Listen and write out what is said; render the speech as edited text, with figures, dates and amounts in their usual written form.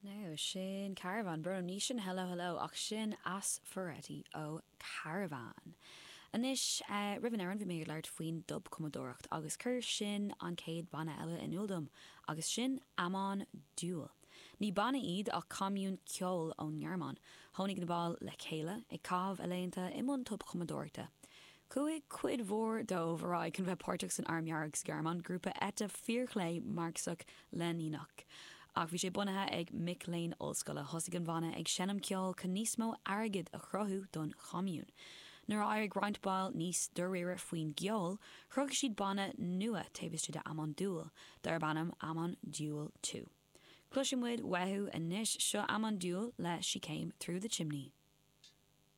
No, sin Caravan, bro, ní sin hello, ach sin as Ferretti ó Caravan. Anis rivan aran bhí mé leart faoin dub commodóracht agus cur sin an céad banna eile in úldum, agus sin Amon Dual. Ní banna iad ach commún ceol ón Nearmán, tháinig na ball le chéile ag cábh eléanta imón tub commodórachta. Cuig cuid mhór dómh ará chun bheith páirteach san armhearg Gearmán grúpa eta fíorchlé marcsach leníach. Ach bhí sé bunathe ag Mick Lane Olscoile thosaigh an bhanna ag senam ceol chun níos mó airgid a chrothú don chomiún. Nuair air grointbáil níos doréire faoin geol, chrog siad banna nua taobhiste de Amon Dual, dar bannam Amon Dual 2. Cluisimid wehu a nish seo Amon Dual le She Came Through the Chimney.